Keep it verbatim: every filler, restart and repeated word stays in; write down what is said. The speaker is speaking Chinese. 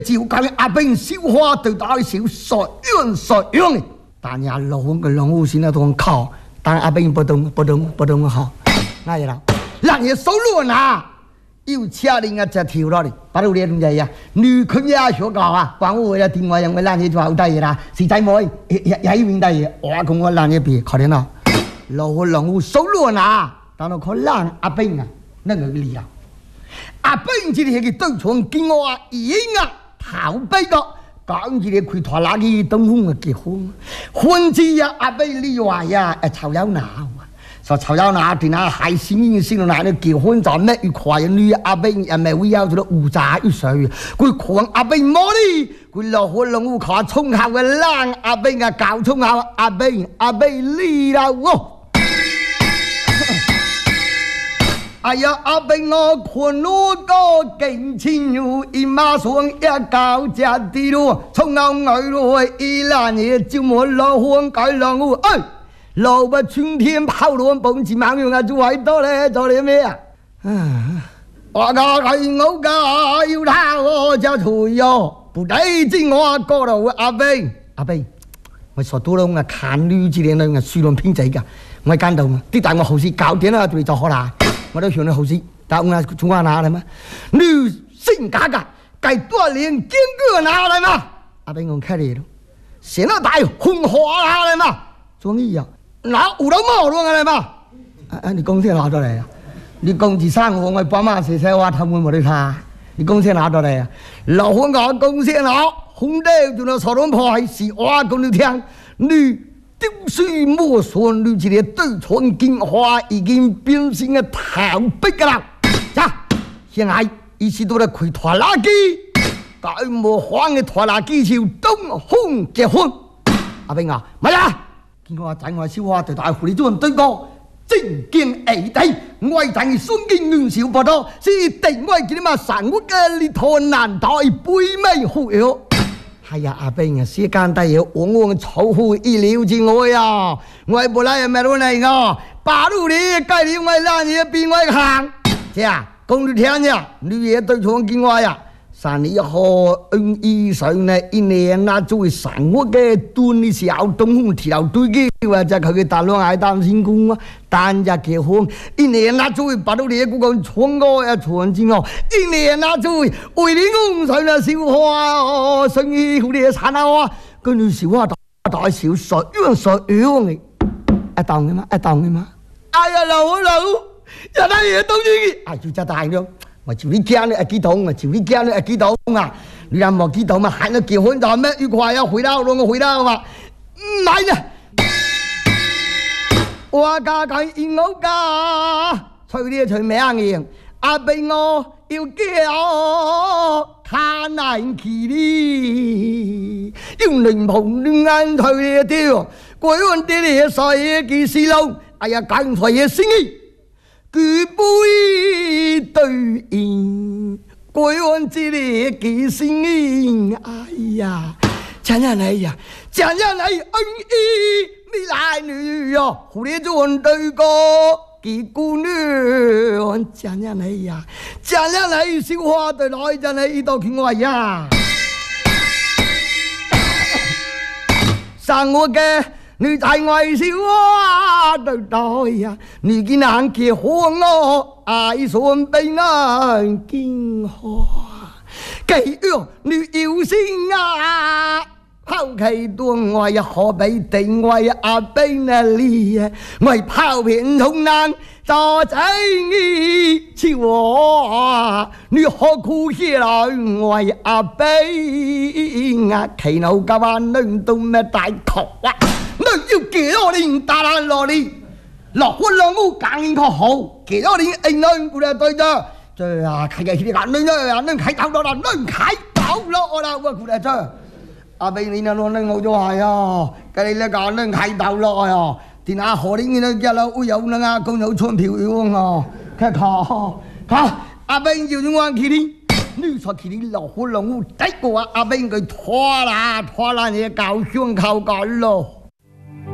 就讲阿兵小花对大小所用所用的，但呀老红个人物是那种靠，但阿兵不懂不懂不懂好，那也啦，让你收入呐，有车零啊只跳落嚟，把到你咁滯呀，女佢也學教啊，幫我呀電話用我爛嘢做好低嘢啦，實際冇也也也有問題，我講我爛嘢別可能啊，老紅人物收入呐，但係佢爛阿兵啊，那個理啊，阿兵這啲係對床見我啊，已啊。頭背個講住你佢拖拉機東風啊結婚，婚之呀阿妹你話呀誒臭有鬧啊，所臭有鬧電下係先先先嗱你結婚就咩要快女阿妹又咪會有咗烏渣一水，佢狂阿妹冇哩，佢落去龍烏卡衝下嘅冷阿妹啊搞衝下阿妹阿妹你啦喎。哎呀，阿兵我看我個勁千如一馬上一搞只啲咯，衝牛牛咯，一爛嘢就冇老黃改浪喎，哎，老不春天跑龍蹦子猛用啊，做喺多咧做啲咩啊？我個係我個要他我就退喲，不得知我個度阿兵阿兵，我說多啦，我看女之類嘅書論編仔㗎，我間度啲大我後事搞掂啦，對就好啦。我都想你好事，但我从哪拿来嘛？女性嘎嘎，该多年坚决拿来嘛？阿兵我看你了，现在大红花拿来嘛？终于啊，拿五刀毛弄来嘛？啊啊！你公司拿到来呀？你公司上我我爸妈谁谁话他们没得他？你公司拿到来呀？老红我公司拿，红的就那烧龙炮是我公你听你。丟水莫說女子嘅對床見花已經變成嘅逃避㗎啦！呀，現在意思到嚟開拖拉機，搞冇黃嘅拖拉機朝東風結婚。阿兵啊，咪啦！見我仔我小花對大狐狸做人對過，正見誒地，我仔孫見亂少不多，是定位見啲嘛神活嘅列陀難代背尾好友。哎呀，阿兵啊，時間低嘢，往往超乎意料之外啊！我本來又咩都嚟個，八路你計你我爛嘢變我行，這啊，講你聽呀，你嘢對床見我呀，三年後恩醫生呢一年啊，作為生活嘅端的時候，東風條對嘅，或者佢嘅大佬愛擔心工啊，單日結婚一年啊，作為八路你嗰個床個呀床之後，一年啊，作為為你工上啊小花哦，生意好啲產啊，跟住小花大大小所樣所樣嘅，一檔嘅嘛，一檔嘅嘛，哎呀老老，有啲嘢都知，哎就真大咗。我就你驚你幾桶啊！就你驚你幾桶啊！你又冇幾桶嘛？喊你結婚就咩？愉快要回到咯，我回到嘛？唔係啊！我家家應我家，隨啲隨命嘅，阿俾我要叫看難起哩，用靈蓬亂眼隨啲掉，鬼揾啲嘢曬嘢幾時撈？哎呀，揀錯嘢先嘅。舉杯對影，鬼王之烈幾心影。哎呀，講人嚟呀，講人嚟恩義未來女呀，蝴蝶做對個幾姑娘。講人嚟呀，講人嚟小花對來真係一道情愛呀。生活嘅。你在外小啊，對待呀！你見人結婚我愛順被人見花，幾樣你有心啊！拋棄對我呀，何必定我呀？阿邊那裡呀？我拋片同難做正義之我，你何苦起來我呀？阿邊啊，企老家灣能到咩大頭啊？你要幾多年打爛落嚟，落婚兩屋càng應確好，幾多年應應佢哋對咗，這啊開嘅係啲人咧，人開頭落啦，人開頭落啦，我佢哋啫，阿俾你那攞人我就係啊，佢哋咧講人開頭落啊，電下河啲嘢咧，一路會有人啊，公有穿漂亮啊，佢靠靠，阿俾要咗我佢啲。你說佢啲落婚兩屋，第個話阿俾佢拖啦拖啦，你搞胸口搞咯。